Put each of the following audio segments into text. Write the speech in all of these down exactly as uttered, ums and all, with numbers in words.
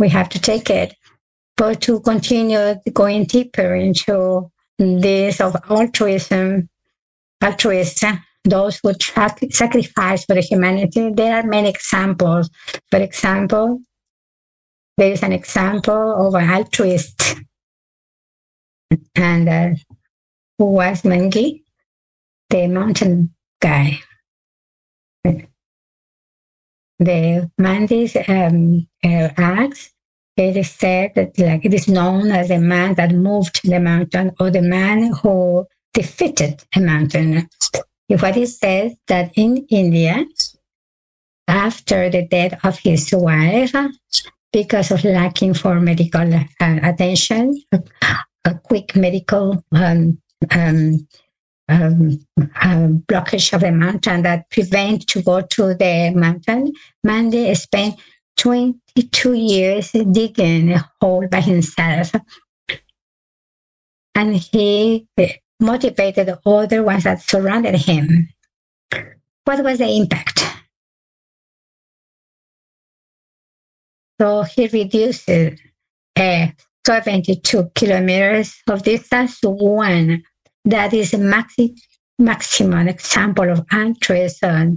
we have to take it. But to continue going deeper into this of altruism, altruism, those who tra- sacrifice for the humanity, there are many examples. For example, there is an example of an altruist, and uh, who was Mangi, the mountain guy. The Mandi's um, uh, acts, it is said that like it is known as the man that moved the mountain, or the man who defeated a mountain. What it says that in India, after the death of his wife, because of lacking for medical uh, attention, a quick medical um, um, um, um, blockage of the mountain that prevent to go to the mountain, Mandi spent twenty-two years digging a hole by himself. And he motivated the other ones that surrounded him. What was the impact? So he reduced uh, seventy-two kilometers of distance to one. That is a maxi- maximum example of altruism,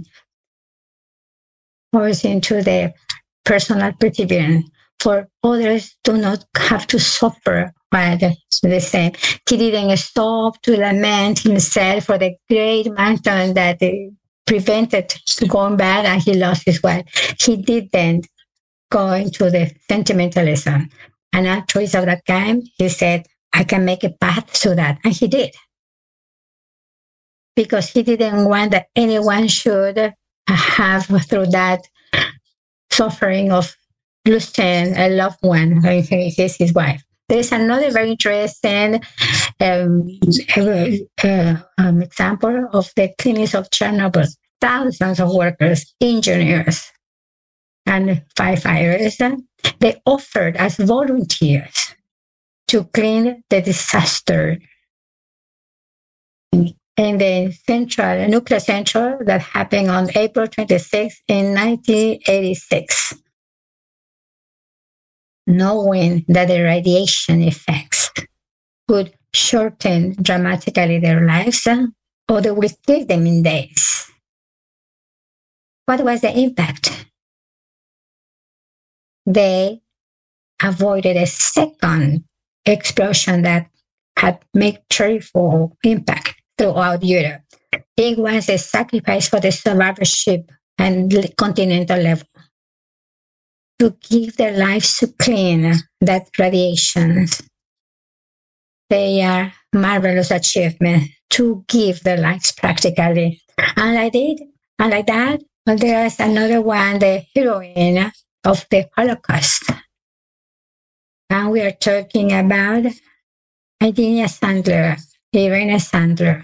goes into the personal perseverance. For others do not have to suffer by the, the same. He didn't stop to lament himself for the great mountain that uh, prevented going back, and he lost his wife. He didn't go into the sentimentalism. And altruist of that time, he said, I can make a path to that. And he did. Because he didn't want that anyone should have through that suffering of losing a loved one, in his, his wife. There is another very interesting um, uh, um, example of the clinics of Chernobyl. Thousands of workers, engineers, and firefighters, they offered as volunteers to clean the disaster in the central nuclear central that happened on April twenty-sixth in nineteen eighty-six. Knowing that the radiation effects could shorten dramatically their lives, or they will kill them in days. What was the impact? They avoided a second explosion that had made terrible impact throughout Europe. It was a sacrifice for the survivorship and continental level to give their lives to clean that radiation. They are marvelous achievement to give their lives practically. And like it, and like that, well, there is another one, the heroine of the Holocaust. And we are talking about Irina Sandler, Irina Sandler.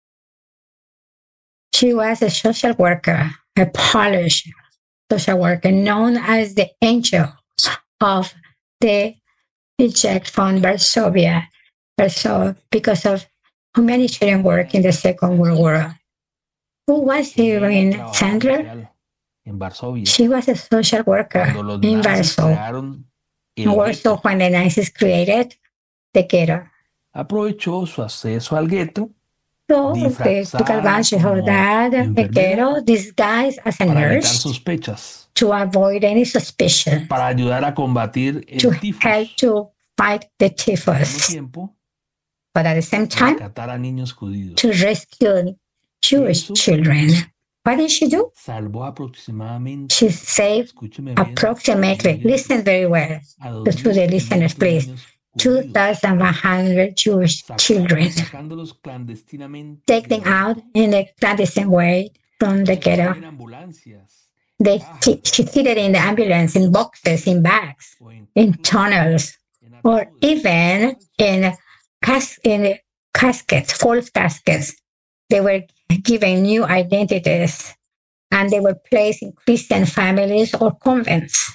She was a social worker, a Polish social worker, known as the angel of the reject from Varsovia, Warsaw, because of humanitarian work in the Second World War. Who was Irina Sandler? She was a social worker in Warsaw. In Warsaw, when the Nazis created the ghetto. Aprovechó su acceso al gueto. So they took advantage of that, the ghetto, disguised as a nurse, sospechas, to avoid any suspicion, para ayudar a combatir el to tifus, help to fight the typhus, tiempo, but at the same time, rescatar a niños judíos. To rescue Jewish children. What did she do? Salvó aproximadamente, she saved approximately, listen very well, to the listeners, please, two thousand one hundred Jewish children, take them out in a clandestine way from the ghetto. They, she, she seated in the ambulance, in boxes, in bags, in tunnels, or even in, cas- in caskets, false caskets. They were given new identities, and they were placed in Christian families or convents.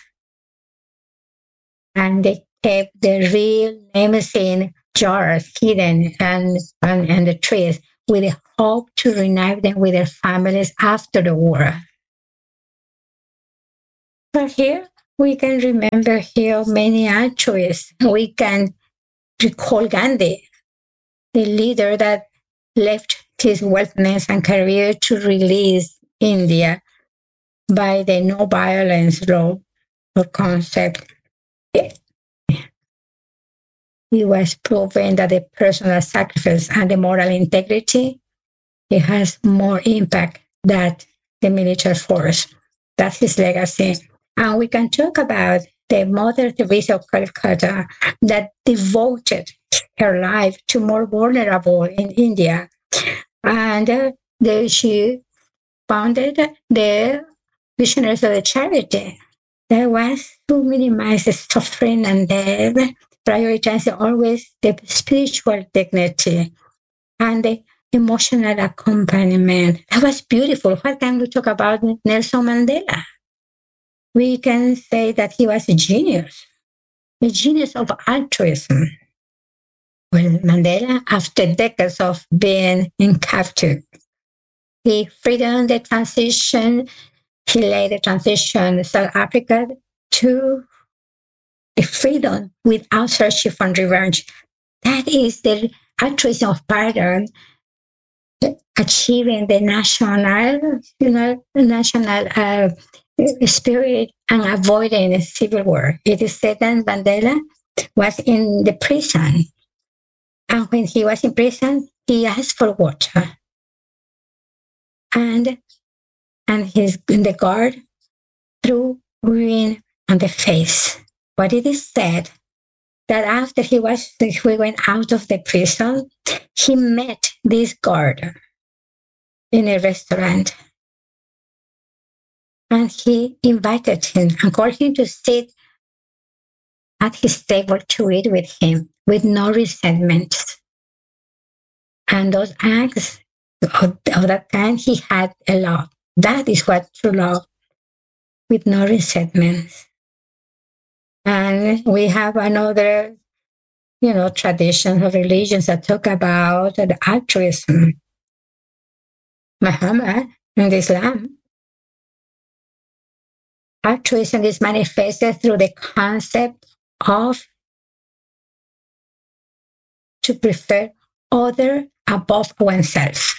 And they kept the real names in jars, hidden and, and, and the trees, with the hope to reunite them with their families after the war. But here we can remember here many altruists. We can recall Gandhi, the leader that left his wealthiness and career to release India by the no violence law or concept. It was proven that the personal sacrifice and the moral integrity, it has more impact than the military force. That's his legacy. And we can talk about the Mother Teresa of Calcutta that devoted her life to more vulnerable in India. And uh, the, she founded the Missionaries of the Charity. That was to minimize the suffering and death, prioritizing always the spiritual dignity and the emotional accompaniment. That was beautiful. What can we talk about Nelson Mandela? We can say that he was a genius, a genius of altruism. Well, Mandela, after decades of being in captivity, he freedom the transition, he led the transition South Africa to the freedom without searching for revenge. That is the altruism of pardon, achieving the national, you know, national uh, spirit and avoiding a civil war. It is said that Mandela was in the prison. And when he was in prison, he asked for water. And, and his, the guard threw urine on the face. But it is said that after he was he went out of the prison, he met this guard in a restaurant. And he invited him and called him to sit at his table to eat with him with no resentment. And those acts of, of that kind, he had a lot. That is what true love, with no resentment. And we have another, you know, tradition of religions that talk about the altruism. Muhammad and Islam. Altruism is manifested through the concept of to prefer other above oneself.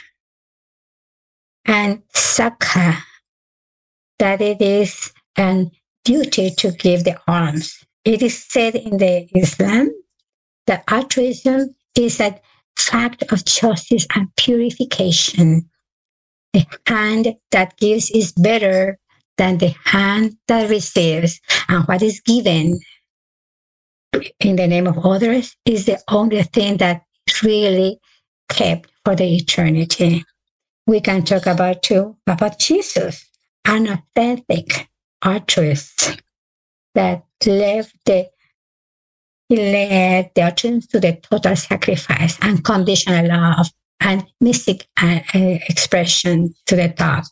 And zakah, that it is a duty to give the alms. It is said in the Islam that altruism is a fact of justice and purification. The hand that gives is better than the hand that receives. And what is given in the name of others is the only thing that is really kept for the eternity. We can talk about too about Jesus, an authentic altruist that left the he led the audience to the total sacrifice and conditional love and mystic uh, uh, expression to the top.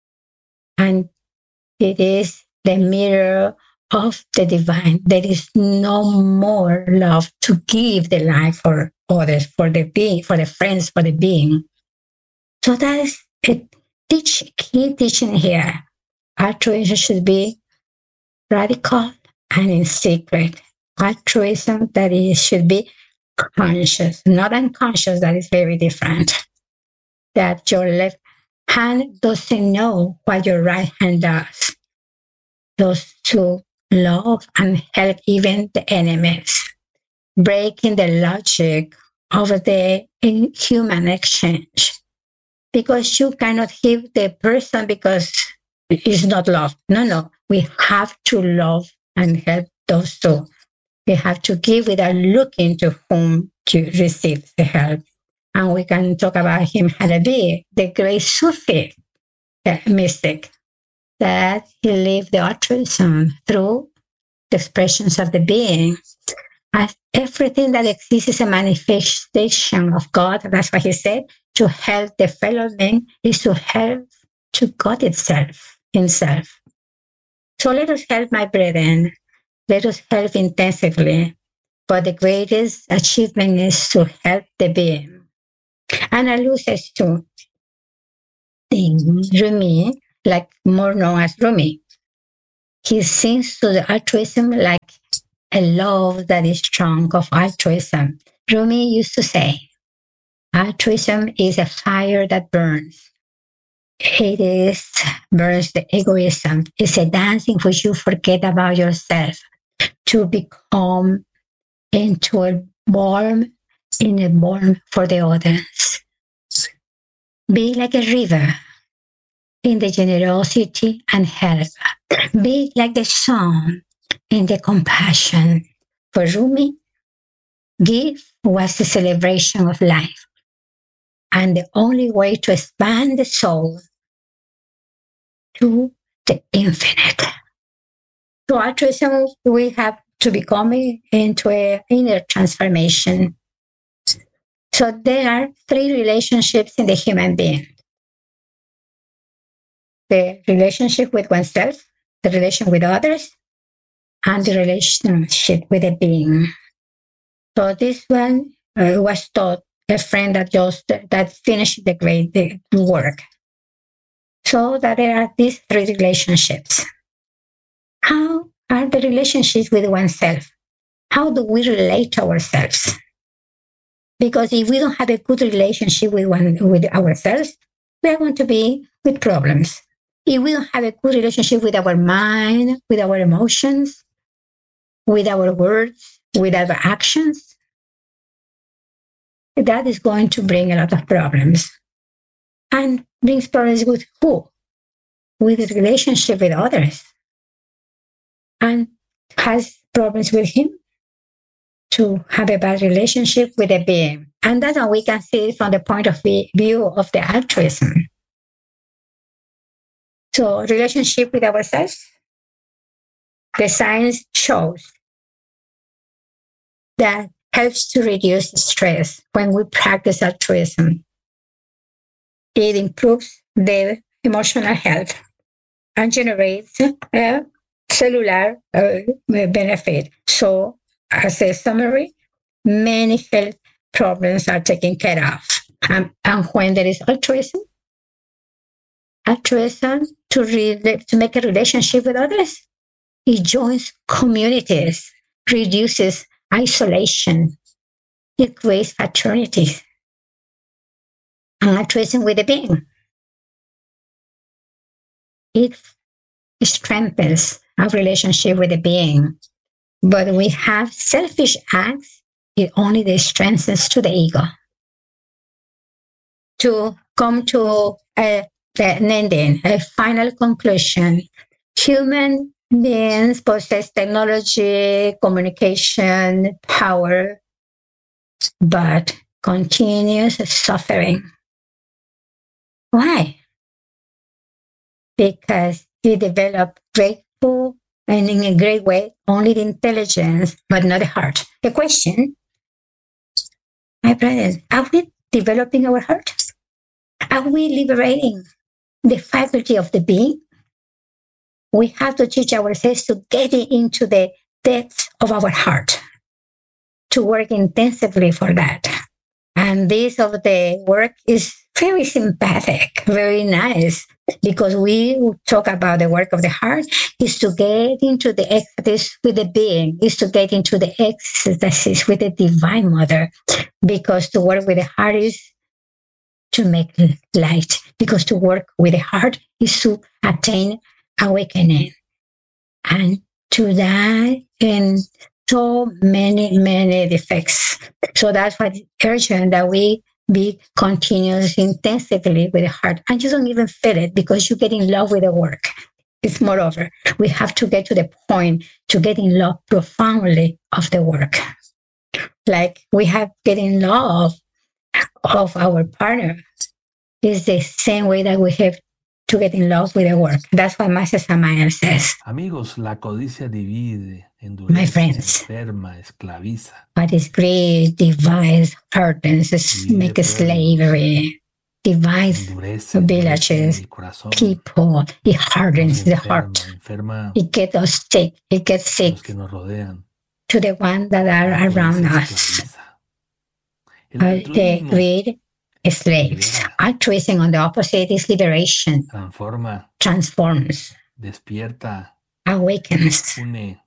And it is the mirror of the divine. There is no more love to give the life for others, for the being, for the friends, for the being. So that is a teach, key teaching here. Altruism should be radical and in secret. Altruism that is should be conscious, not unconscious. That is very different. That your left hand doesn't know what your right hand does. Those to love and help even the enemies, breaking the logic of the human exchange. Because you cannot give the person because it's not love. No, no. We have to love and help those two. We have to give without looking to whom to receive the help. And we can talk about him, Halabi, the great Sufi uh, mystic, that he lived the altruism through the expressions of the being. As everything that exists is a manifestation of God. That's what he said. To help the fellow being is to help to God itself, himself. So let us help, my brethren. Let us help intensively. But the greatest achievement is to help the being. And alludes to the Rumi, like more known as Rumi. He sees to the altruism like a love that is strong of altruism. Rumi used to say, altruism is a fire that burns. It is burns the egoism. It's a dance in which you forget about yourself to become into a warm, in a warm for the others. Be like a river in the generosity and help. Be like the sun in the compassion. For Rumi, give was the celebration of life. And the only way to expand the soul to the infinite. So altruism, we have to become into an inner transformation. So there are three relationships in the human being. The relationship with oneself, the relation with others, and the relationship with a being. So this one uh, was taught a friend that just that finished the great the work. So that there are these three relationships. How are the relationships with oneself? How do we relate to ourselves? Because if we don't have a good relationship with one with ourselves, we are going to be with problems. If we don't have a good relationship with our mind, with our emotions, with our words, with our actions, that is going to bring a lot of problems. And brings problems with who? With the relationship with others. And has problems with him to have a bad relationship with a being. And that's how we can see it from the point of view of the altruism. So relationship with ourselves, the science shows that helps to reduce stress when we practice altruism. It improves the emotional health and generates a cellular uh, benefit. So, as a summary, many health problems are taken care of. Um, and when there is altruism, altruism to, re- to make a relationship with others, it joins communities, reduces isolation, it creates fraternities. And altruism with the being, it strengthens our relationship with the being. But we have selfish acts, it only strengthens to the ego. To come to a, an ending, a final conclusion, human beings possess technology, communication, power, but continuous suffering. Why? Because we develop grateful and in a great way only the intelligence, but not the heart. The question, my brothers, are we developing our heart? Are we liberating the faculty of the being? We have to teach ourselves to get into the depths of our heart, to work intensively for that. And this of the work is very sympathetic, very nice, because we talk about the work of the heart is to get into the ecstasy with the being, is to get into the ecstasy with the Divine Mother, because to work with the heart is to make light, because to work with the heart is to attain awakening and to die in so many, many defects. So that's why it's urgent that we be continuous intensively with the heart. And you don't even feel it because you get in love with the work. It's moreover, we have to get to the point to get in love profoundly of the work. Like we have get in love of our partner. It's the same way that we have to get in love with the work. That's what Master Samael says. Amigos, la codicia divide, My endurece, friends, enferma, esclaviza. what is greed, divides, hardens, Divide make pueblos, slavery, divides endurece, endurece villages, el corazón, people, it nos hardens the enferma, heart. enferma It gets us sick, it gets a los sick que nos rodean. to the ones that La are around codicia us. esclaviza. El Uh, the altruismo greed slaves. libera, Altruism, on the opposite, is liberation, transforma, transforms, despierta awakens, une.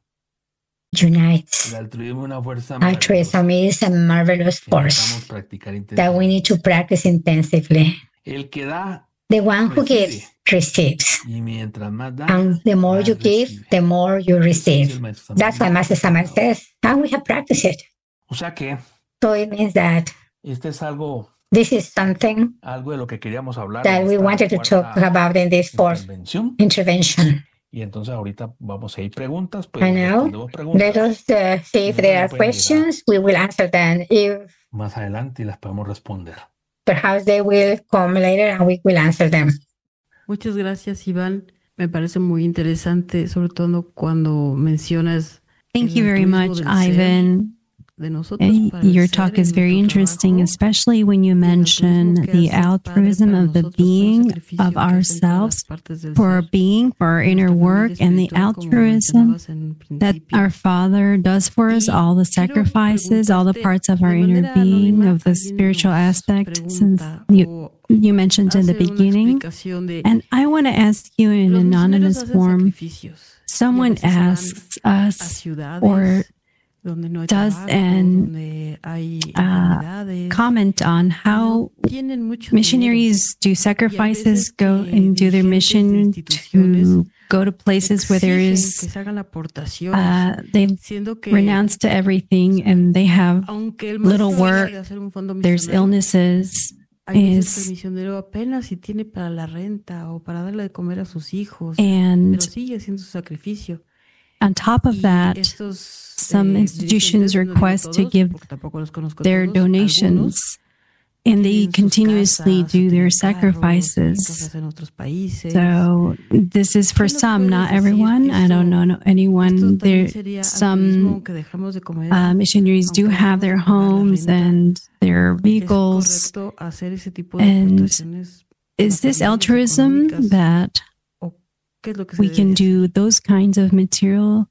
unites. El altruismo es una fuerza Altruism maravillosa is a marvelous que necesitamos force practicar that we need to intensamente. practice intensively. El que da The one who recibe, gives receives. y mientras más da, And the more you más give, recibe. the more you Eso dice receive. el maestro Samuel. That's what Master Samuel says. And we have practiced it. O sea que So it means that este es algo, this is something algo de lo que queríamos hablar that en we esta wanted to talk cuarta about in this fourth intervención. intervention. Y entonces ahorita vamos a ir preguntas, pues And now, respondemos let preguntas. us uh, see if Y there are entonces pueden llegar questions. We will answer them. If más adelante y las podemos responder. perhaps they will come later and we will answer them. Muchas gracias, Iván. Me parece muy interesante, sobre todo cuando mencionas Thank el you very altruismo much, del ser, Ivan. de nosotros Uh, para el Your ser talk en is very nuestro interesting, trabajo, especially when you y el mention altruismo que the hace el Padre altruism para of the nosotros, todo el being sacrificio of que hace en todas ourselves las partes del for our ser. being, for our En inner nuestra work, familia and the espiritual, como altruism mencionabas en el that principio. our Father does for us, Y all the quiero sacrifices, all the preguntarte, parts of de our inner manera being, anónima, of the alguien spiritual nos aspect, since pregunta you, o you mentioned in the hace una beginning. explicación de And I want to ask you in los misioneros anonymous hacen form, sacrificios. Y a someone veces van asks a us, ciudades or donde no hay does trabajo, and donde hay uh, enfermedades, comment on y no how tienen mucho dinero. missionaries do sacrifices, veces go que and do their dirigentes de mission instituciones to go to places where there exigen is, que se hagan aportaciones, uh, they've siendo que renounced to everything and they have aunque el little maestro habla work, de hacer un fondo there's misionero, illnesses, hay veces que el is, misionero apenas si tiene para la renta o para darle de comer a sus hijos, and pero sigue haciendo su sacrificio. on top of Y that, estos, some eh, institutions dirigentes, no digo request to todos, give porque tampoco los conozco their todos, donations, algunos and they tienen sus continuously casas, o do their tienen carros, sacrifices. cosas en otros países. So this is for ¿Qué nos some, puedes not decir? everyone. I don't Eso- know no- Esto anyone. también There, sería altruismo, some aunque dejamos de comer. uh, missionaries do aunque have dejemos their de pagar la homes renta. and their ¿Es vehicles. correcto hacer ese tipo de And aportaciones para Is this familias altruism económicas? that ¿O qué es lo que se we debe can de hacer? do those kinds of material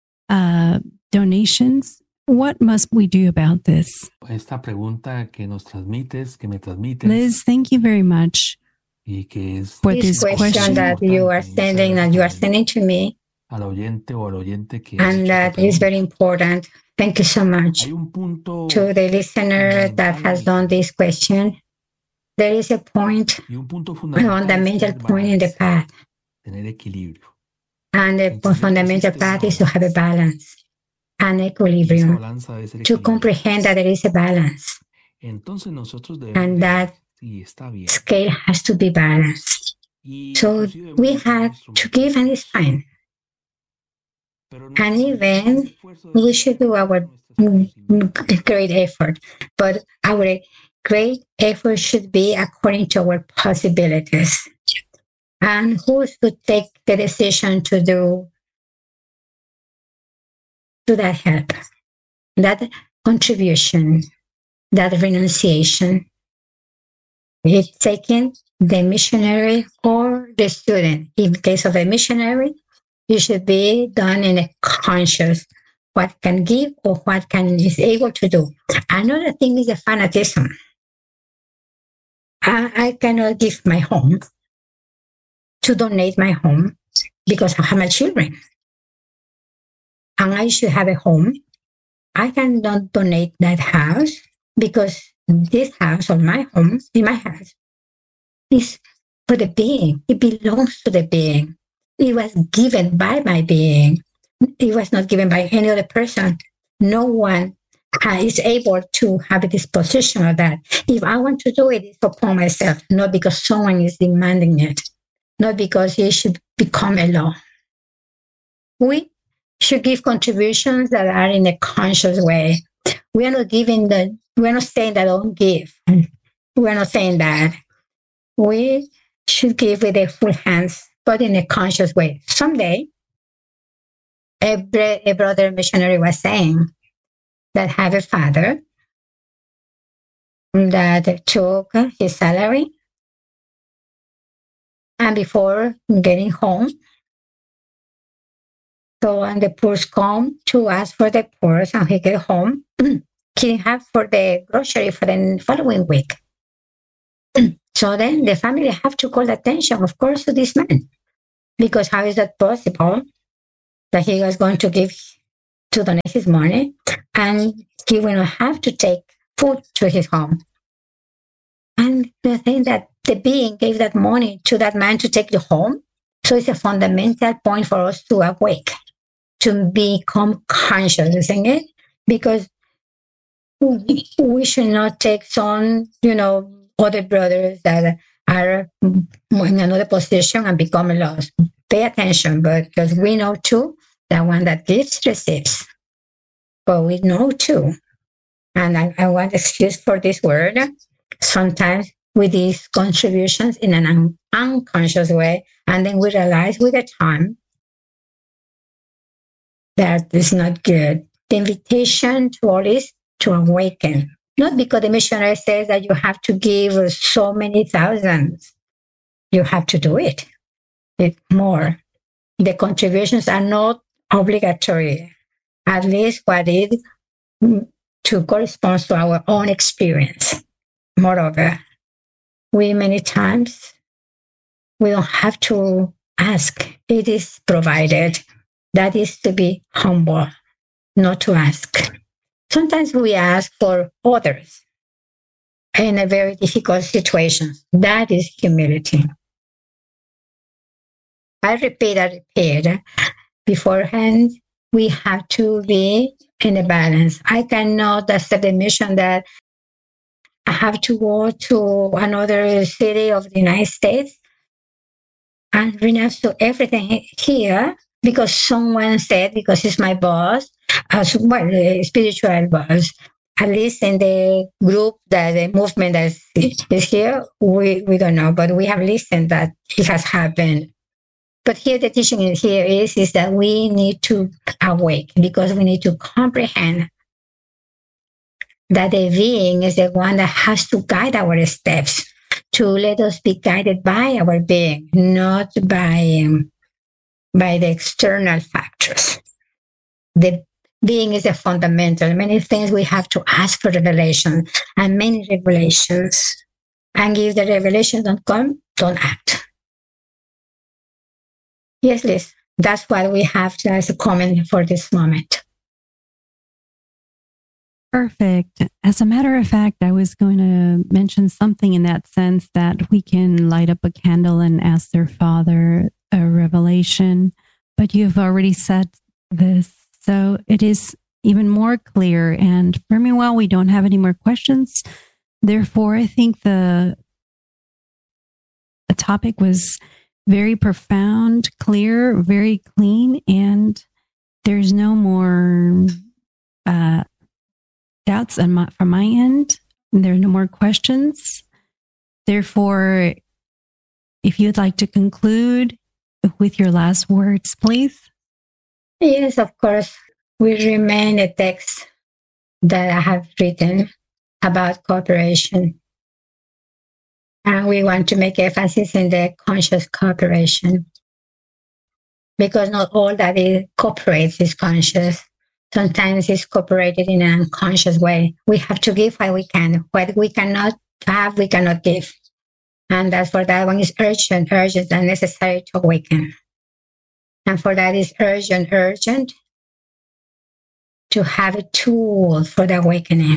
uh, donations? What must we do about this? Esta pregunta que nos transmites, que me transmites, Liz, thank you very much y que es for This this question question. that you are importante, y muchas sending gracias and you are también sending to me, al oyente o al oyente que ha and hecho esta that is very pregunta. important. Thank you so much. Hay un punto To the listener that fundamental has en el done camino, this question, there is a point, y un punto a fundamental es fundamental tener point in the balance, path. tener equilibrio. And the Entender que fundamental existe una path is to have a balanza, balance, an y esa equilibrium, balanza debe ser to equilibrada. comprehend that there is a balance, Entonces nosotros debemos and decir, that sí, está bien. scale has to be balanced. Y So inclusive we debemos hacer un have to instrumento de give and it's esfuerzo. fine. Pero And nuestro mayor even esfuerzo debe we ser should do our nuestras mm, posibilidades. great effort, but our great effort should be according to our possibilities. And who should take the decision to do to that help, that contribution, that renunciation? It's taking the missionary or the student. In case of a missionary, it should be done in a conscious what can give or what can is able to do. Another thing is the fanatism. I, I cannot give my home to donate my home because I have my children. And I should have a home. I cannot donate that house because this house or my home in my house is for the being. It belongs to the being. It was given by my being. It was not given by any other person. No one uh, is able to have a disposition of that. If I want to do it, it's upon myself, not because someone is demanding it, not because it should become a law. We should give contributions that are in a conscious way. We are not giving the, we're not saying that don't give. We're not saying that. We should give with a full hands, but in a conscious way. Someday, a, a brother missionary was saying that have a father that took his salary and before getting home, so when the poors come to ask for the poors and he get home, he didn't have for the grocery for the following week. So then the family have to call attention, of course, to this man. Because how is that possible? that he was going to give to donate his money, and he will not have to take food to his home. And the thing that the being gave that money to that man to take it home. So it's a fundamental point for us to awake, to become conscious, isn't it? Because we should not take some, you know, other brothers that are in another position and become lost. Pay attention, but because we know too that one that gives receives. But we know too, and I, I want excuse for this word, sometimes with these contributions in an un- unconscious way, and then we realize with the time that is not good. The invitation to all is to awaken. Not because the missionary says that you have to give so many thousands. You have to do it. It's more. The contributions are not obligatory. At least what it to corresponds to our own experience. Moreover, we many times, we don't have to ask. It is provided. That is to be humble, not to ask. Sometimes we ask for others in a very difficult situation. That is humility. I repeat, I repeat. Beforehand, we have to be in a balance. I cannot accept the mission that I have to go to another city of the United States and renounce to everything here because someone said, because it's my boss, as well, the spiritual boss. At least in the group, that the movement that is, is here, we, we don't know, but we have listened that it has happened. But here the teaching here is, is that we need to awake because we need to comprehend that the being is the one that has to guide our steps, to let us be guided by our being, not by, um, by the external factors. The being is a fundamental. Many things we have to ask for revelation, and many revelations. And if the revelations don't come, don't act. Yes, Liz, that's what we have as a comment for this moment. Perfect. As a matter of fact, I was going to mention something in that sense that we can light up a candle and ask their Father a revelation, but you've already said this, so it is even more clear. And for me, well, we don't have any more questions. Therefore, I think the, the topic was very profound, clear, very clean, and there's no more uh, doubts on my, from my end. There are no more questions. Therefore, if you'd like to conclude with your last words, please. Yes, of course. We remain a text that I have written about cooperation. And we want to make emphasis in the conscious cooperation. Because not all that it cooperates is conscious. Sometimes it's cooperated in an unconscious way. We have to give what we can. What we cannot have, we cannot give. And that's for that one is urgent, urgent, and necessary to awaken. And for that is urgent, urgent to have a tool for the awakening.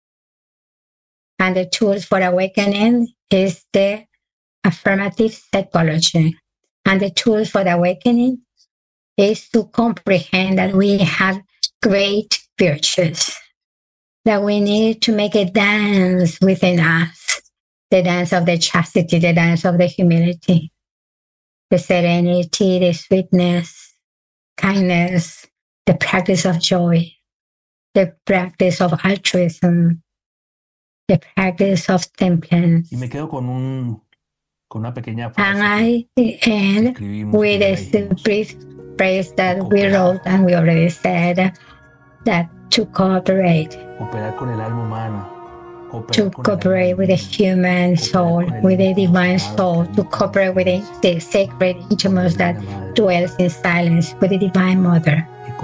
And the tools for awakening is the affirmative psychology. And the tools for the awakening is to comprehend that we have great virtues, that we need to make a dance within us, the dance of the chastity, the dance of the humility, the serenity, the sweetness, kindness, the practice of joy, the practice of altruism, the practice of temperance. Y me quedo con un con una pequeña frase. And I end with a brief phrase that we wrote and we already said, that to cooperate, Cooperar con el alma humana. to cooperate with the human soul, with the divine soul, to cooperate with the, the sacred intimus that dwells in silence, with the divine mother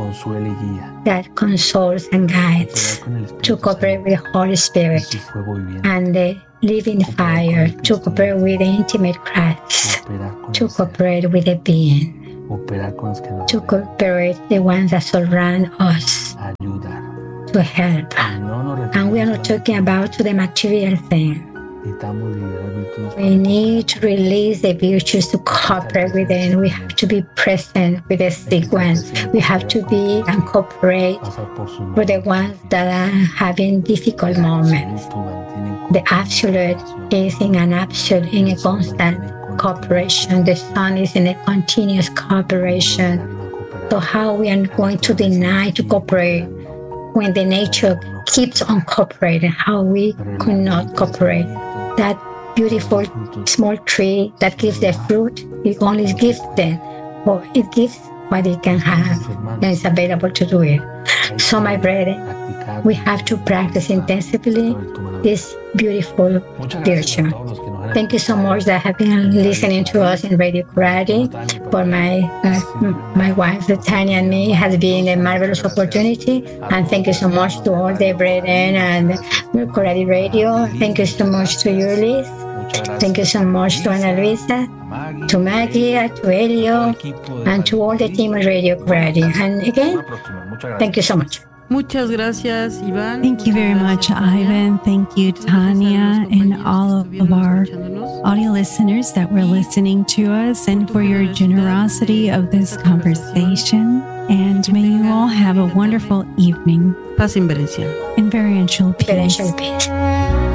that consoles and guides, to cooperate with the Holy Spirit and the living fire, to cooperate with the intimate Christ, to cooperate with the being. Cooperar con los que nos to rodean. cooperate the ones that surround us, Ayudar. to help. Y no nos And we are not referimos talking about to the material thing. Necesitamos liberar virtudes We para need to release the virtues to cooperate with them. We have to be present with the sick ones. We have to be and cooperate pasar por sus with the momentos ones that are having difficult El moments. absoluto mantiene The absolute is in an absolute, in a constant cooperation. The sun is in a continuous cooperation. So how we are going to deny to cooperate when the nature keeps on cooperating? How we could not cooperate? That beautiful small tree that gives the fruit, it only gives them, or it gives what it can have, and it's available to do it. So, my brethren, we have to practice intensively this beautiful virtue. Thank you so much that have been listening to us in Radio Karate. For my uh, my wife, Tanya, and me, has been a marvelous opportunity. And thank you so much to all the brethren and Karate Radio. Thank you so much to you, Liz. Thank you so much to Ana Luisa, to Maggie, to Elio, and to all the team of Radio Karate. And again, thank you so much. Muchas gracias, Iván. Thank you very much, Ivan. Thank you, Tanya, and all of our audio listeners that were listening to us, and for your generosity of this conversation. And may you all have a wonderful evening. Paz inverencial. In variential peace. Financial peace.